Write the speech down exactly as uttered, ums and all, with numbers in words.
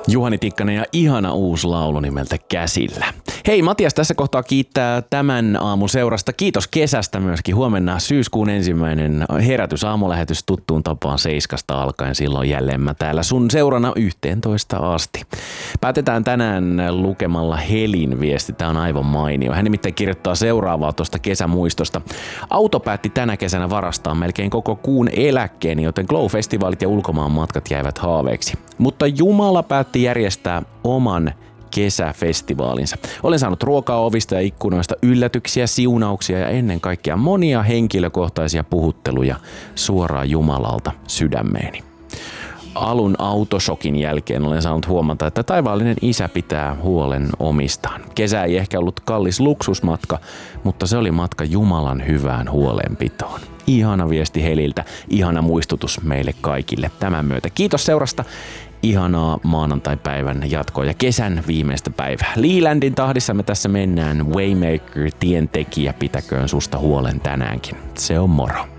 Juhani Tikkanen ja ihana uusi laulu nimeltä Käsillä. Hei, Matias tässä kohtaa kiittää tämän aamun seurasta. Kiitos kesästä myöskin. Huomenna syyskuun ensimmäinen herätys aamulähetys tuttuun tapaan seiskasta alkaen. Silloin jälleen mä täällä sun seurana yhteentoista asti. Päätetään tänään lukemalla Helin viesti. Tää on aivan mainio. Hän nimittäin kirjoittaa seuraavaa tuosta kesämuistosta. Auto päätti tänä kesänä varastaa melkein koko kuun eläkkeeni, joten Glow-festivaalit ja ulkomaan matkat jäivät haaveeksi. Mutta Jumala päätti järjestää oman kesäfestivaalinsa. Olen saanut ruokaa ovista ja ikkunoista, yllätyksiä, siunauksia ja ennen kaikkea monia henkilökohtaisia puhutteluja suoraan Jumalalta sydämeeni. Alun autoshokin jälkeen olen saanut huomata, että taivaallinen isä pitää huolen omistaan. Kesä ei ehkä ollut kallis luksusmatka, mutta se oli matka Jumalan hyvään huolenpitoon. Ihana viesti Heliltä, ihana muistutus meille kaikille tämän myötä. Kiitos seurasta. Ihanaa maanantaipäivän jatkoa ja kesän viimeistä päivää. Leelandin tahdissa me tässä mennään. Waymaker, tientekijä, pitäköön susta huolen tänäänkin. Se on moro.